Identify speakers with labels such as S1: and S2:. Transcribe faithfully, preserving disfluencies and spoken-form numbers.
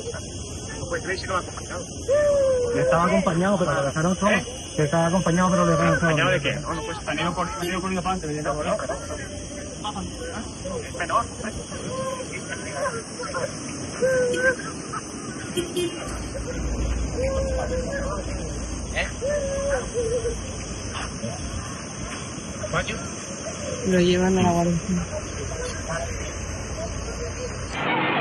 S1: No puede creer si no va acompañado.
S2: Yo estaba acompañado, pero lo dejaron solo.
S1: ¿Eh?
S2: Yo estaba acompañado, pero lo dejaron solo.
S1: ¿Acompañado de qué? No, no puede ser.
S2: Me han ido cor- me han ido corriendo para adelante, me han ido corriendo.
S1: Es menor, ¿eh? ¿Eh? ¿Cuánto?
S3: Lo llevan a la guardia.